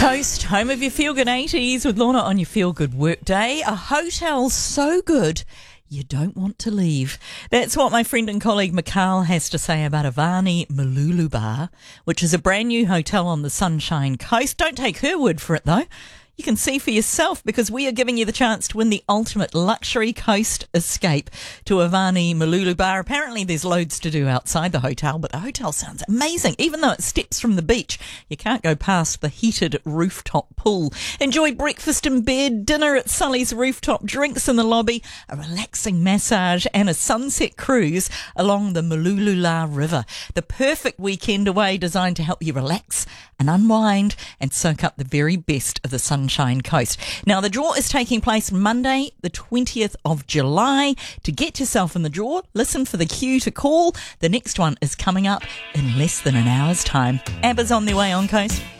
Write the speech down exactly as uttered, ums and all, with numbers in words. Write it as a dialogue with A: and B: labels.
A: Coast, home of your feel-good eighties with Lorna on your feel-good workday. A hotel so good you don't want to leave. That's what my friend and colleague Mikhail has to say about Avani Mooloolaba, which is a brand new hotel on the Sunshine Coast. Don't take her word for it though. You can see for yourself because we are giving you the chance to win the ultimate luxury coast escape to Avani Mooloolaba. Apparently there's loads to do outside the hotel, but the hotel sounds amazing. Even though it steps from the beach, you can't go past the heated rooftop pool. Enjoy breakfast in bed, dinner at Sully's rooftop, drinks in the lobby, a relaxing massage and a sunset cruise along the Mooloolaba River. The perfect weekend away designed to help you relax and unwind and soak up the very best of the Sunshine Coast. Now, the draw is taking place Monday, the twentieth of July. To get yourself in the draw, listen for the cue to call. The next one is coming up in less than an hour's time. ABBA's on their way on Coast.